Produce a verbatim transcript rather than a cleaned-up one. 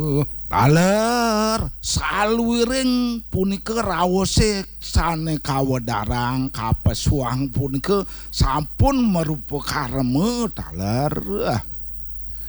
Taler saluwiring punika rawose sane kawedarang kapesuang punika sampun merupa kareme taler.